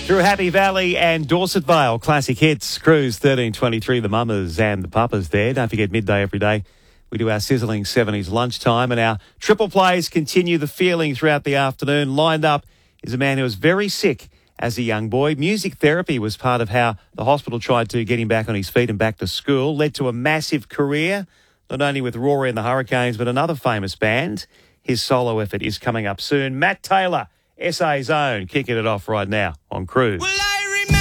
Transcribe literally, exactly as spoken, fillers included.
Through Happy Valley and Dorset Vale, classic hits. Cruise thirteen twenty-three, the mamas and the papas there. Don't forget, midday every day, we do our sizzling seventies lunchtime, and our triple plays continue the feeling throughout the afternoon. Lined up is a man who was very sick as a young boy. Music therapy was part of how the hospital tried to get him back on his feet and back to school. Led to a massive career, not only with Rory and the Hurricanes, but another famous band. His solo effort is coming up soon. Matt Taylor, S A's own, kicking it off right now on Cruise. Well,